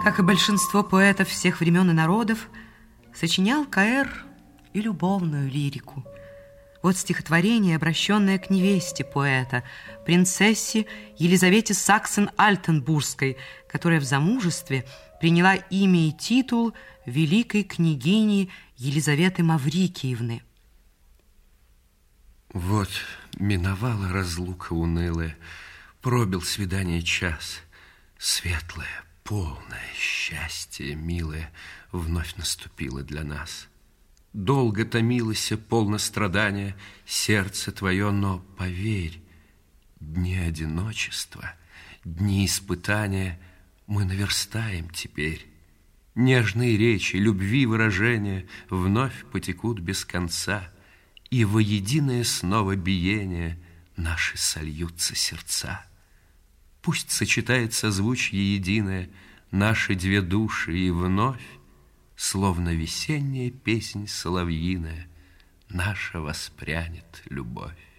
Как и большинство поэтов всех времен и народов, сочинял К.Р. и любовную лирику. Вот стихотворение, обращенное к невесте поэта, принцессе Елизавете Саксон-Альтенбургской, которая в замужестве приняла имя и титул великой княгини Елизаветы Маврикиевны. Вот миновала разлука унылая, пробил свидание час. Светлое, полное счастье, милое, вновь наступило для нас. Долго томилось, полно страдания сердце твое, но поверь, дни одиночества, дни испытания мы наверстаем теперь. Нежные речи, любви выражения вновь потекут без конца, и во единое снова биение наши сольются сердца. Пусть сочетает созвучье единое наши две души, и вновь, словно весенняя песнь соловьиная, наша воспрянет любовь.